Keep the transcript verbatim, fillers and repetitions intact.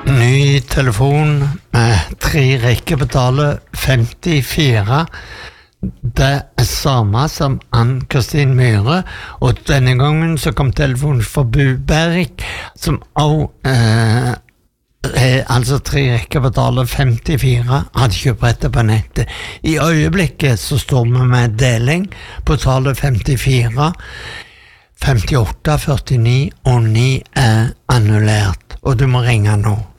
ny telefon med tre rekker betaler femtifire. Det er samme som Ann-Kristin Myhre, og denne gangen så kom telefonen fra Buberg, som også eh, er altså tre rekker betaler femtifire, hadde kjøpt rettet på nettet. I øyeblikket så står vi med deling, betaler femtifire, femtiåtte, førtini og ni er annullert, og du må ringe nå.